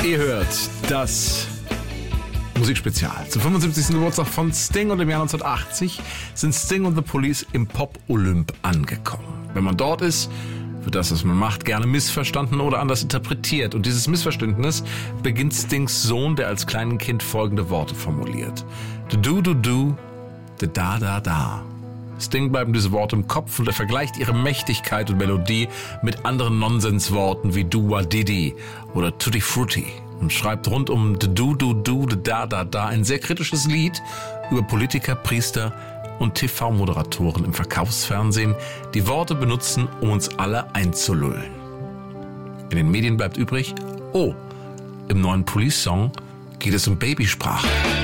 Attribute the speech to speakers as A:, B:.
A: Ihr hört das Musikspezial. Zum 75. Geburtstag von Sting und im Jahr 1980 sind Sting und The Police im Pop-Olymp angekommen. Wenn man dort ist, wird das, was man macht, gerne missverstanden oder anders interpretiert. Und dieses Missverständnis beginnt Stings Sohn, der als kleines Kind folgende Worte formuliert. Du, da. Sting bleiben diese Worte im Kopf und er vergleicht ihre Mächtigkeit und Melodie mit anderen Nonsensworten wie Du-Wa-Didi oder Tutti Frutti und schreibt rund um Du, da ein sehr kritisches Lied über Politiker, Priester und TV-Moderatoren im Verkaufsfernsehen, die Worte benutzen, um uns alle einzulullen. In den Medien bleibt übrig, im neuen Police-Song geht es um Babysprache.